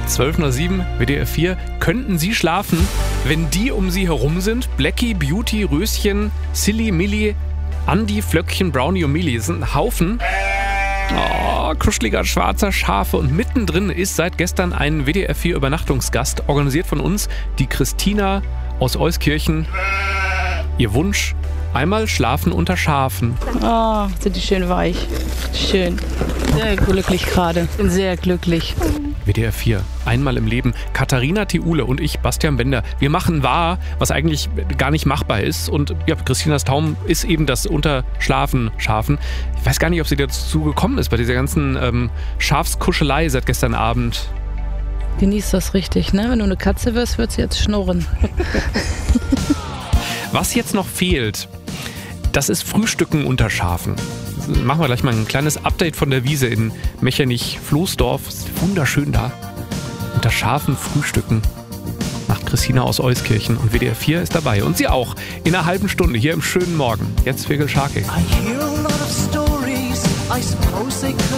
12:07, WDR 4. Könnten Sie schlafen, wenn die um Sie herum sind? Blackie, Beauty, Röschen, Silly, Millie, Andi, Flöckchen, Brownie und Millie. Das sind ein Haufen. Oh, kuscheliger schwarzer Schafe. Und mittendrin ist seit gestern ein WDR 4 Übernachtungsgast, organisiert von uns, die Christina aus Euskirchen. Ihr Wunsch: einmal schlafen unter Schafen. Oh, sind die schön weich. Schön. Sehr glücklich gerade. Bin sehr glücklich. WDR 4, einmal im Leben. Katharina Thiule und ich, Bastian Bender. Wir machen wahr, was eigentlich gar nicht machbar ist. Und ja, Christinas Traum ist eben das Unterschlafen Schafen. Ich weiß gar nicht, ob sie dazu gekommen ist bei dieser ganzen Schafskuschelei seit gestern Abend. Genieß das richtig, ne? Wenn du eine Katze wirst, wird sie jetzt schnurren. Was jetzt noch fehlt, das ist Frühstücken unter Schafen. Machen wir gleich mal ein kleines Update von der Wiese in Mechernich-Floßdorf. Ist wunderschön da. Unter Schafen frühstücken. Macht Christina aus Euskirchen. Und WDR 4 ist dabei. Und sie auch. In einer halben Stunde hier im schönen Morgen. Jetzt Fegel Sharkey. I hear a lot of stories. I suppose they could